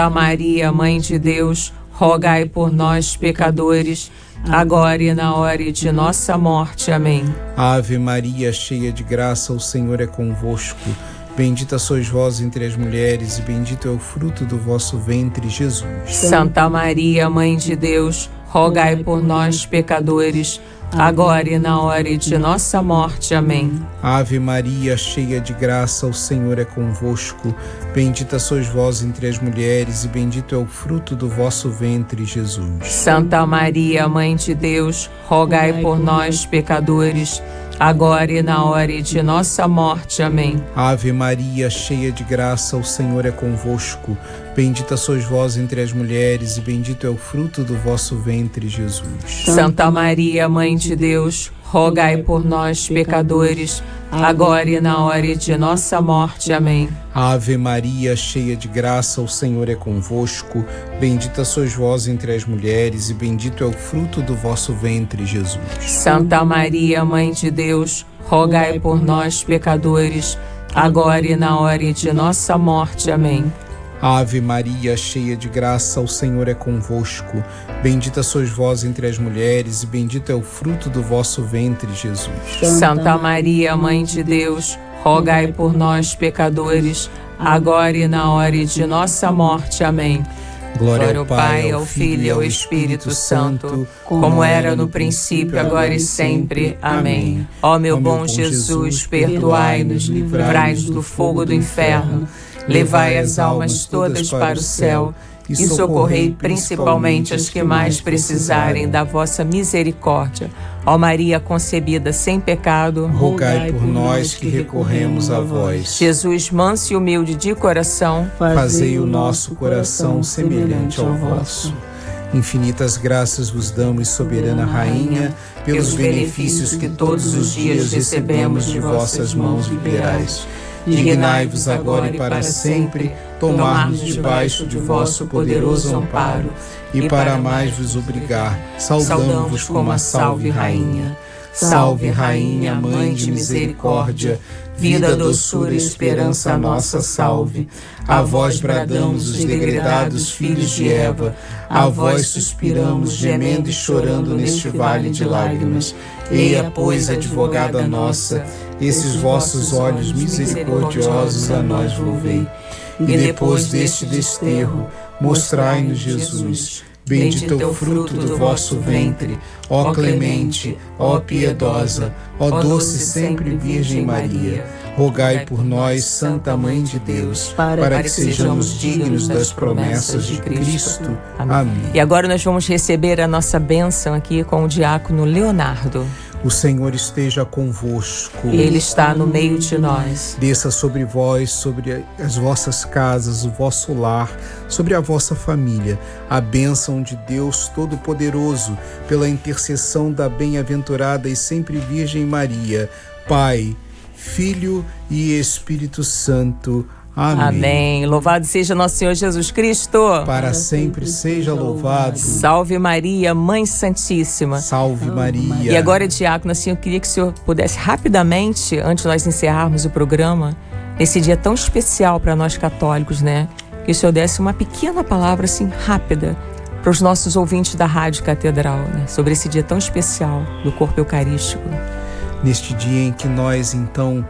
Maria, Mãe de Deus, rogai por nós, pecadores, agora e na hora de nossa morte. Amém. Ave Maria, cheia de graça, o Senhor é convosco. Bendita sois vós entre as mulheres, e bendito é o fruto do vosso ventre, Jesus. Santa Maria, Mãe de Deus, rogai por nós, pecadores, agora e na hora de nossa morte. Amém. Ave Maria, cheia de graça, o Senhor é convosco. Bendita sois vós entre as mulheres, e bendito é o fruto do vosso ventre, Jesus. Santa Maria, Mãe de Deus, rogai por nós, pecadores, agora e na hora de nossa morte. Amém. Ave Maria, cheia de graça, o Senhor é convosco. Bendita sois vós entre as mulheres, e bendito é o fruto do vosso ventre, Jesus. Santa Maria, Mãe de Deus, rogai por nós, pecadores, agora e na hora de nossa morte. Amém. Ave Maria, cheia de graça, o Senhor é convosco. Bendita sois vós entre as mulheres, e bendito é o fruto do vosso ventre, Jesus. Santa Maria, Mãe de Deus, rogai por nós, pecadores, agora e na hora de nossa morte. Amém. Ave Maria, cheia de graça, o Senhor é convosco. Bendita sois vós entre as mulheres, e bendito é o fruto do vosso ventre, Jesus. Santa Maria, Mãe de Deus, rogai por nós, pecadores, agora e na hora de nossa morte. Amém. Glória ao Pai, ao Filho e ao Espírito Santo, como era no princípio, agora e sempre. Amém. Ó meu bom Jesus, perdoai-nos, livrai-nos do fogo do inferno, levai as almas todas para o céu e socorrei principalmente as que mais precisarem da vossa misericórdia. Ó Maria concebida sem pecado, rogai por nós que recorremos a vós. Jesus manso e humilde de coração, fazei o nosso coração semelhante ao vosso. Infinitas graças vos damos, soberana Rainha, pelos benefícios que todos os dias recebemos de vossas mãos liberais. Dignai-vos agora e para sempre tomar-nos debaixo de vosso poderoso amparo, e para mais vos obrigar, saudamo-vos como a Salve Rainha. Salve Rainha, Mãe de misericórdia, vida, doçura e esperança nossa, salve. A vós bradamos os degredados filhos de Eva, a vós suspiramos, gemendo e chorando neste vale de lágrimas. Eia, pois, advogada nossa, esses vossos olhos misericordiosos a nós volvei. E depois deste desterro, mostrai-nos Jesus. Bendito é o fruto do vosso ventre, ó clemente, ó piedosa, ó doce sempre Virgem Maria. Rogai por nós, Santa Mãe de Deus, para que sejamos dignos das promessas de Cristo. Amém. E agora nós vamos receber a nossa bênção aqui com o diácono Leonardo. O Senhor esteja convosco. Ele está no meio de nós. Desça sobre vós, sobre as vossas casas, o vosso lar, sobre a vossa família, a bênção de Deus Todo-Poderoso, pela intercessão da bem-aventurada e sempre Virgem Maria, Pai, Filho e Espírito Santo. Amém. Amém. Louvado seja nosso Senhor Jesus Cristo. Para sempre seja louvado. Salve Maria, Mãe Santíssima. Salve Maria. E agora, diácono, assim, eu queria que o senhor pudesse rapidamente, antes de nós encerrarmos o programa, nesse dia tão especial para nós católicos, né? Que o senhor desse uma pequena palavra, assim, rápida, para os nossos ouvintes da Rádio Catedral, né? Sobre esse dia tão especial do corpo eucarístico. Neste dia em que nós, então,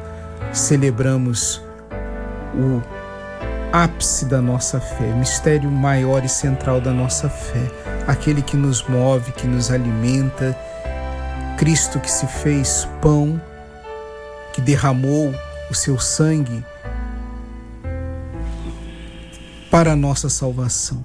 celebramos o ápice da nossa fé, o mistério maior e central da nossa fé, aquele que nos move, que nos alimenta, Cristo que se fez pão, que derramou o seu sangue para a nossa salvação.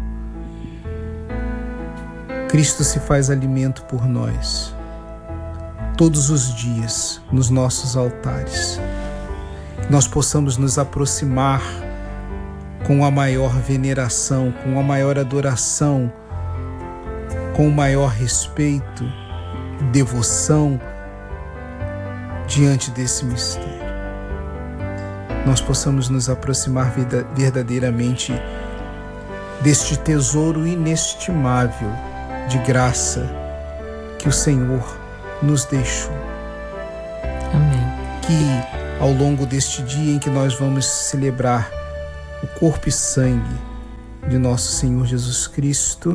Cristo se faz alimento por nós, todos os dias, nos nossos altares. Nós possamos nos aproximar com a maior veneração, com a maior adoração, com o maior respeito, devoção diante desse mistério. Nós possamos nos aproximar verdadeiramente deste tesouro inestimável de graça que o Senhor nos deixou. Amém. Que ao longo deste dia em que nós vamos celebrar o corpo e sangue de nosso Senhor Jesus Cristo,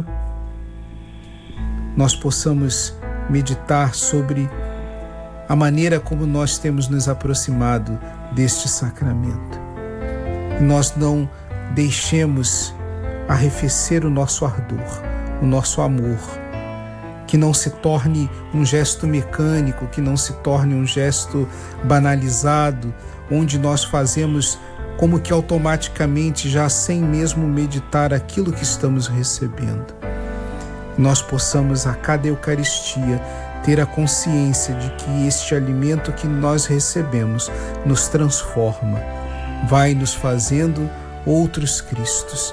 nós possamos meditar sobre a maneira como nós temos nos aproximado deste sacramento. E nós não deixemos arrefecer o nosso ardor, o nosso amor, que não se torne um gesto mecânico, que não se torne um gesto banalizado, onde nós fazemos como que automaticamente, já sem mesmo meditar aquilo que estamos recebendo. Nós possamos a cada Eucaristia ter a consciência de que este alimento que nós recebemos nos transforma, vai nos fazendo outros Cristos,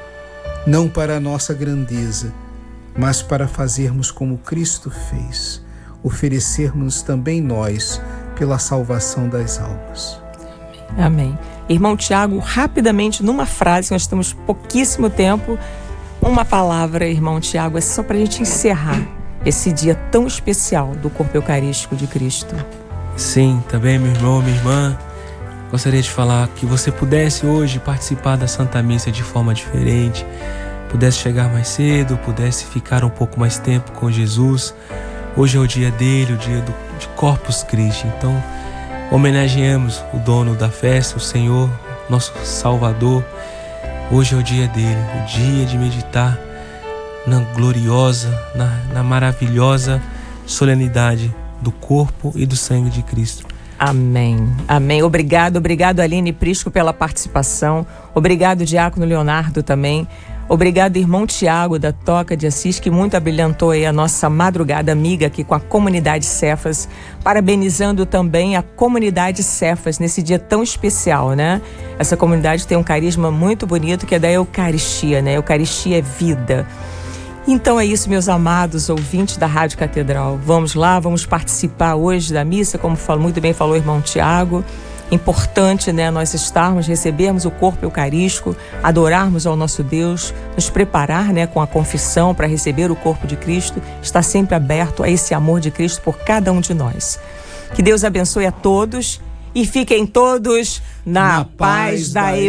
não para a nossa grandeza, mas para fazermos como Cristo fez, oferecermos também nós pela salvação das almas. Amém. Irmão Tiago, rapidamente, numa frase, nós temos pouquíssimo tempo, uma palavra, irmão Tiago, é só para a gente encerrar esse dia tão especial do corpo eucarístico de Cristo. Sim, também, meu irmão, minha irmã, gostaria de falar que você pudesse hoje participar da Santa Missa de forma diferente, pudesse chegar mais cedo, pudesse ficar um pouco mais tempo com Jesus. Hoje é o dia dele, o dia de Corpus Christi. Então, homenageemos o dono da festa, o Senhor, nosso Salvador. Hoje é o dia dele, o dia de meditar na gloriosa, na maravilhosa solenidade do corpo e do sangue de Cristo. Amém, amém. Obrigado Aline Prisco pela participação. Obrigado Diácono Leonardo também. Obrigado irmão Tiago da Toca de Assis, que muito abrilhantou aí a nossa madrugada amiga aqui com a comunidade Cefas, parabenizando também a comunidade Cefas nesse dia tão especial, né? Essa comunidade tem um carisma muito bonito que é da Eucaristia, né? Eucaristia é vida. Então é isso, meus amados ouvintes da Rádio Catedral. Vamos lá, vamos participar hoje da missa, como muito bem falou o irmão Tiago. Importante, né, nós recebermos o corpo eucarístico, adorarmos ao nosso Deus, nos preparar, né, com a confissão para receber o corpo de Cristo, estar sempre aberto a esse amor de Cristo por cada um de nós. Que Deus abençoe a todos e fiquem todos na paz da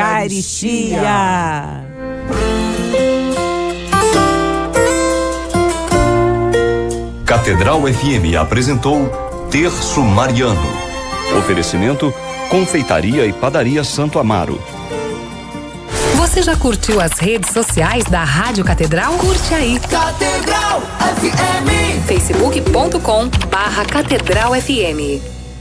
Eucaristia. Catedral FM apresentou Terço Mariano. Oferecimento Confeitaria e Padaria Santo Amaro. Você já curtiu as redes sociais da Rádio Catedral? Curte aí. Catedral FM. facebook.com/Catedral FM.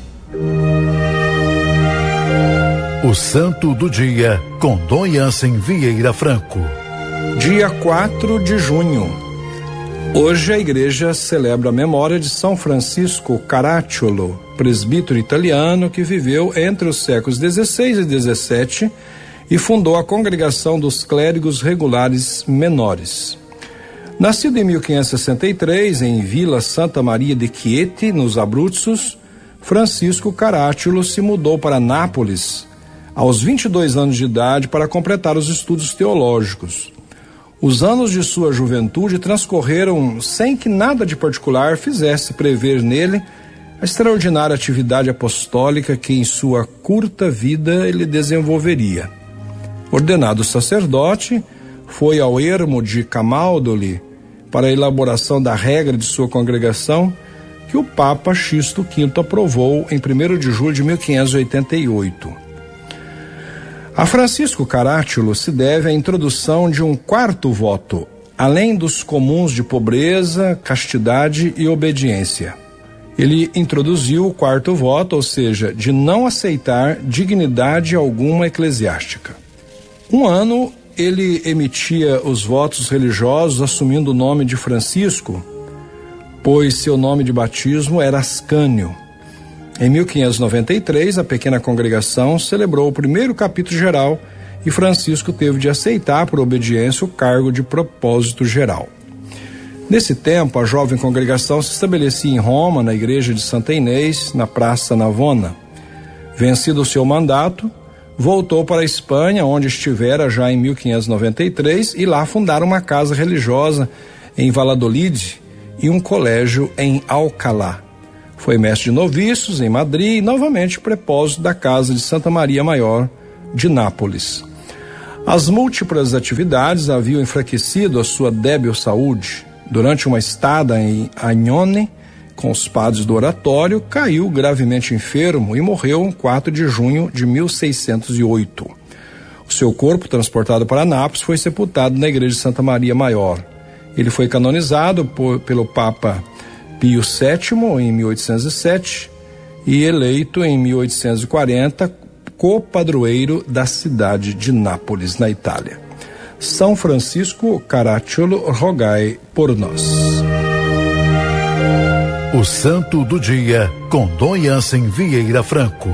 O Santo do Dia, com Dom Jansen Vieira Franco. Dia 4 de junho. Hoje a igreja celebra a memória de São Francisco Caracciolo, presbítero italiano que viveu entre os séculos XVI e XVII e fundou a Congregação dos Clérigos Regulares Menores. Nascido em 1563 em Vila Santa Maria de Chieti, nos Abruzos, Francisco Caracciolo se mudou para Nápoles aos 22 anos de idade para completar os estudos teológicos. Os anos de sua juventude transcorreram sem que nada de particular fizesse prever nele a extraordinária atividade apostólica que em sua curta vida ele desenvolveria. Ordenado sacerdote, foi ao ermo de Camaldoli para a elaboração da regra de sua congregação, que o Papa Sisto V aprovou em 1º de julho de 1588. A Francisco Caracciolo se deve a introdução de um quarto voto, além dos comuns de pobreza, castidade e obediência. Ele introduziu o quarto voto, ou seja, de não aceitar dignidade alguma eclesiástica. Um ano, ele emitia os votos religiosos assumindo o nome de Francisco, pois seu nome de batismo era Ascânio. Em 1593, a pequena congregação celebrou o primeiro capítulo geral e Francisco teve de aceitar, por obediência, o cargo de propósito geral. Nesse tempo, a jovem congregação se estabelecia em Roma, na igreja de Santa Inês, na Praça Navona. Vencido o seu mandato, voltou para a Espanha, onde estivera já em 1593, e lá fundaram uma casa religiosa em Valladolid e um colégio em Alcalá. Foi mestre de noviços em Madrid e novamente prepósito da casa de Santa Maria Maior de Nápoles. As múltiplas atividades haviam enfraquecido a sua débil saúde. Durante uma estada em Agnone, com os padres do oratório, caiu gravemente enfermo e morreu em 4 de junho de 1608. O seu corpo, transportado para Nápoles, foi sepultado na igreja de Santa Maria Maior. Ele foi canonizado pelo Papa Pio VII em 1807 e eleito em 1840 co-padroeiro da cidade de Nápoles, na Itália. São Francisco Caracciolo, rogai por nós. O Santo do Dia, com Dom Jansen Vieira Franco.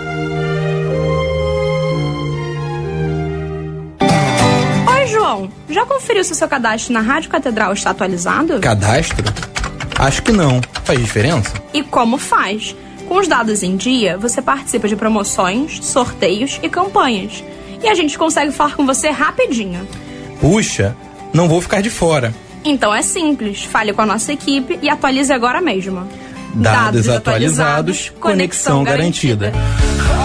Oi, João. Já conferiu se o seu cadastro na Rádio Catedral está atualizado? Cadastro? Acho que não. Faz diferença? E como faz? Com os dados em dia, você participa de promoções, sorteios e campanhas. E a gente consegue falar com você rapidinho. Puxa, não vou ficar de fora. Então é simples. Fale com a nossa equipe e atualize agora mesmo. Dados atualizados, conexão garantida.